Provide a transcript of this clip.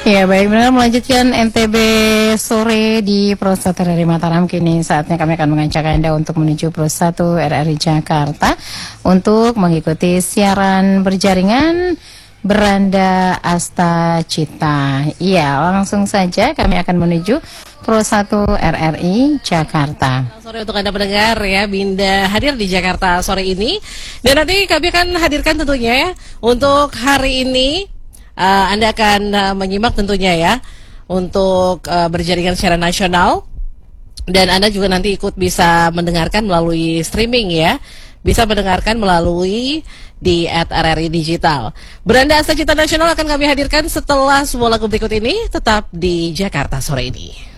Ya baik, benar melanjutkan NTB sore di Pro 1 RRI Mataram. Kini saatnya kami akan mengajak Anda untuk menuju Pro 1 RRI Jakarta untuk mengikuti siaran berjaringan Beranda Asta Cita. Iya, langsung saja kami akan menuju Pro 1 RRI Jakarta. Sore untuk Anda pendengar ya, Binda hadir di Jakarta sore ini. Dan nanti kami akan hadirkan tentunya ya, untuk hari ini Anda akan menyimak tentunya ya, untuk berjaringan secara nasional. Dan Anda juga nanti ikut bisa mendengarkan melalui streaming ya. Bisa mendengarkan melalui di @RRI Digital. Beranda Asta Cita Nasional akan kami hadirkan setelah semua lagu berikut ini. Tetap di Jakarta sore ini.